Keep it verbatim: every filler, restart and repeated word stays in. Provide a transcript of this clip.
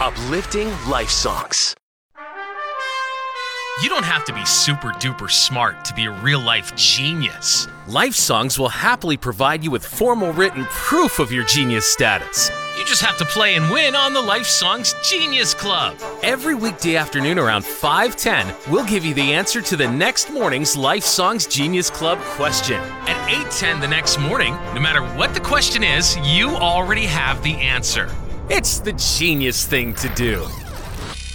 Uplifting life songs. You don't have to be super duper smart to be a real life genius. Life Songs will happily provide you with formal written proof of your genius status. You just have to play and win on the Life Songs Genius Club. Every weekday afternoon around five ten, we'll give you the answer to the next morning's Life Songs Genius Club question. At eight ten the next morning, no matter what the question is, you already have the answer. It's the genius thing to do.